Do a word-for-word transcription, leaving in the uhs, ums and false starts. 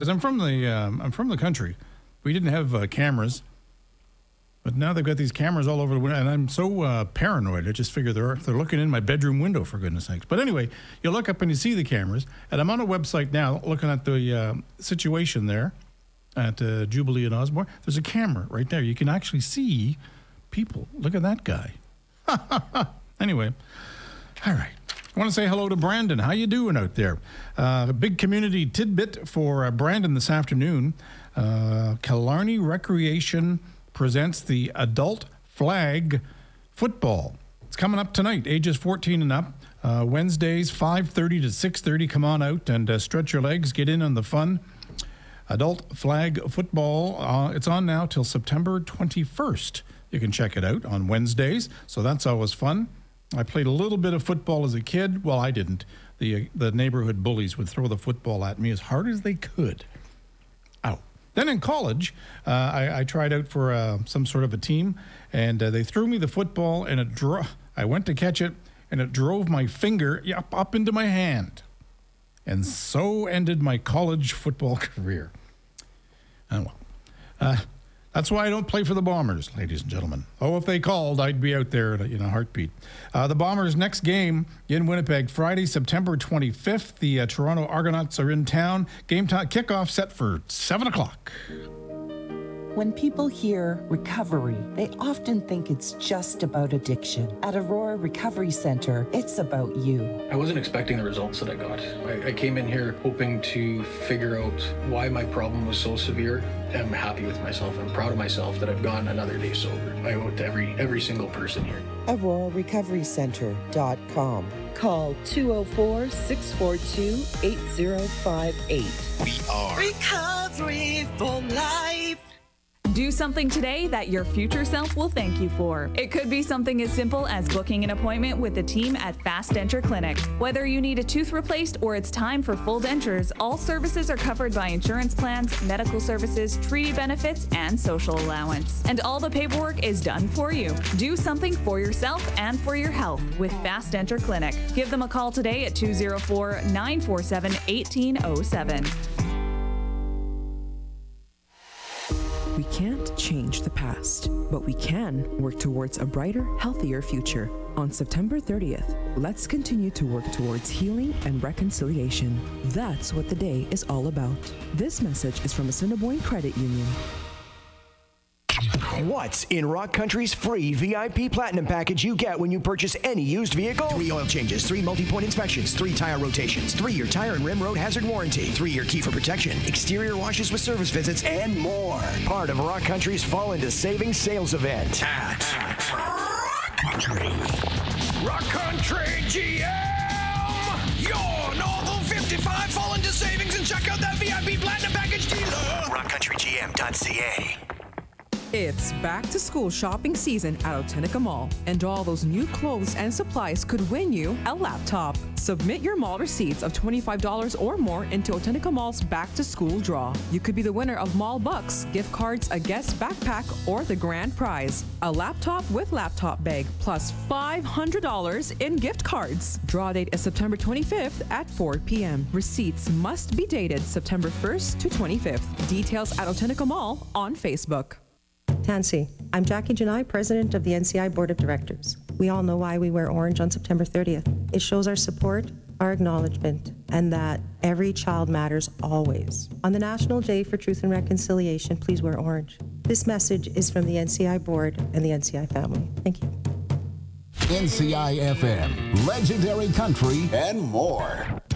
Because I'm from the um, I'm from the country. We didn't have uh, cameras, but now they've got these cameras all over the window, and I'm so uh, paranoid. I just figure they're they're looking in my bedroom window, for goodness sakes. But anyway, you look up and you see the cameras, and I'm on a website now looking at the uh, situation there at uh, Jubilee and Osborne. There's a camera right there. You can actually see people. Look at that guy. Anyway, all right. I want to say hello to Brandon. How you doing out there? Uh, a big community tidbit for uh, Brandon this afternoon. Uh, Killarney Recreation presents the Adult Flag Football. It's coming up tonight, ages fourteen and up. Uh, Wednesdays, five thirty to six thirty. Come on out and uh, stretch your legs. Get in on the fun. Adult Flag Football. Uh, it's on now till September twenty-first. You can check it out on Wednesdays, so that's always fun. I played a little bit of football as a kid. Well, I didn't. The, uh, the neighborhood bullies would throw the football at me as hard as they could. Ow. Then in college, uh, I, I tried out for uh, some sort of a team, and uh, they threw me the football, and it dro- I went to catch it, and it drove my finger up, up into my hand. And so ended my college football career. Oh, well. Uh, that's why I don't play for the Bombers, ladies and gentlemen. Oh, if they called, I'd be out there in a heartbeat. Uh, the Bombers' next game in Winnipeg, Friday, September twenty-fifth. The uh, Toronto Argonauts are in town. Game time kickoff set for seven o'clock. When people hear recovery, they often think it's just about addiction. At Aurora Recovery Centre, it's about you. I wasn't expecting the results that I got. I, I came in here hoping to figure out why my problem was so severe. I'm happy with myself. I'm proud of myself that I've gone another day sober. I owe it to every, every single person here. Aurora Recovery Centre dot com. Call two oh four, six four two, eight oh five eight. We are Recovery for Life. Do something today that your future self will thank you for. It could be something as simple as booking an appointment with the team at Fast Denture Clinic. Whether you need a tooth replaced or it's time for full dentures, all services are covered by insurance plans, medical services, treaty benefits, and social allowance. And all the paperwork is done for you. Do something for yourself and for your health with Fast Denture Clinic. Give them a call today at two oh four, nine four seven, one eight oh seven. We can't change the past, but we can work towards a brighter, healthier future. On September thirtieth, let's continue to work towards healing and reconciliation. That's what the day is all about. This message is from Assiniboine Credit Union. What's in Rock Country's free V I P Platinum package you get when you purchase any used vehicle? Three oil changes, three multi-point inspections, three tire rotations, three-year tire and rim road hazard warranty, three-year key for protection, exterior washes with service visits, and more. Part of Rock Country's Fall into Savings sales event. at, at Rock Country. Rock Country G M! Your Northern fifty-five Fall into Savings and check out that V I P Platinum package dealer! rock country g m dot c a. It's back to school shopping season at Otenica Mall, and all those new clothes and supplies could win you a laptop. Submit your mall receipts of twenty-five dollars or more into Otenica Mall's back to school draw. You could be the winner of Mall Bucks, gift cards, a guest backpack, or the grand prize, a laptop with laptop bag plus five hundred dollars in gift cards. Draw date is September twenty-fifth at four p.m. Receipts must be dated September first to twenty-fifth. Details at Otenica Mall on Facebook. Tansy. I'm Jackie Janai, President of the N C I Board of Directors. We all know why we wear orange on September thirtieth. It shows our support, our acknowledgement, and that every child matters always. On the National Day for Truth and Reconciliation, please wear orange. This message is from the N C I Board and the N C I family. Thank you. N C I F M, legendary country, and more.